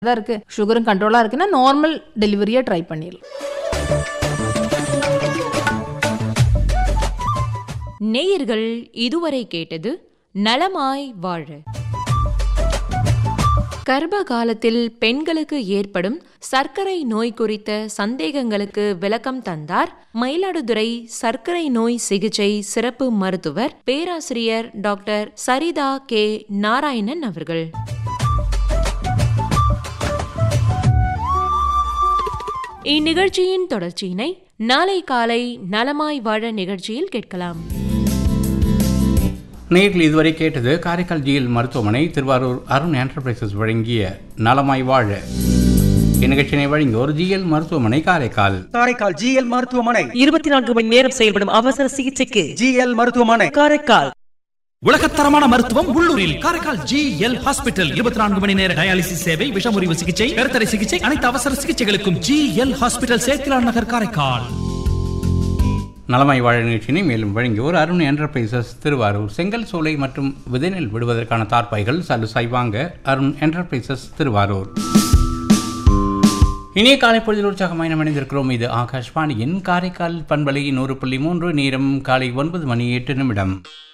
தான் இருக்கு, சுகரும் கண்ட்ரோலாக இருக்குன்னா நார்மல் டெலிவரியை ட்ரை பண்ணிடலாம். நேயர்கள் இதுவரை கேட்டது நலமாய் வாழ. கர்ப்ப காலத்தில் பெண்களுக்கு ஏற்படும் சர்க்கரை நோய் குறித்த சந்தேகங்களுக்கு விளக்கம் தந்தார் மயிலாடுதுறை சர்க்கரை நோய் சிகிச்சை சிறப்பு மருத்துவர் பேராசிரியர் டாக்டர் சரிதா கே நாராயணன் அவர்கள். இந்நிகழ்ச்சியின் தொடர்ச்சியினை நாளை காலை நலமாய் வாழ நிகழ்ச்சியில் கேட்கலாம். நேயர்கள் இதுவரை கேட்டது காரைக்கால் ஜிஎல் மருத்துவமனை திருவாரூர் அருண் என்டர்பிரைசஸ் வழங்கிய நலமாய் வாழ. இந்நிகழ்ச்சியை வழங்கியோர் ஜிஎல் மருத்துவமனை காரைக்கால். காரைக்கால் ஜிஎல் மருத்துவமனை 24 மணி நேரம் செயல்படும் அவசர சிகிச்சைக்கு ஜிஎல் மருத்துவமனை காரைக்கால். உலகத்தரமான மருத்துவம் உள்ளூரில் காரைக்கால் ஜிஎல் ஹாஸ்பிட்டல். 24 மணி நேர டயாலிசிஸ் சேவை, விஷமுறிவு சிகிச்சை, கருத்தடை சிகிச்சை, அனைத்து அவசர சிகிச்சைகளுக்கும் ஜிஎல் ஹாஸ்பிட்டல், சேத்திலான் நகர், காரைக்கால். நலமாய் வாழ நிகழ்ச்சியை மேலும் வழங்கியோர் அருண் என்டர்பிரைசஸ் திருவாரூர். செங்கல் சோலை மற்றும் விதைநெல் விடுவதற்கான தார்ப்பாய்கள் சலுசை வாங்க அருண் என்டர்பிரைசஸ் திருவாரூர். இனிய காலை பொழுதில் உற்சாகமாய் நாம் இணைந்திருக்கிறோம். இது ஆகாஷ்வாணியின் காரைக்கால் பண்பலை 100.3. நேரம் காலை 9 மணி 8 நிமிடம்.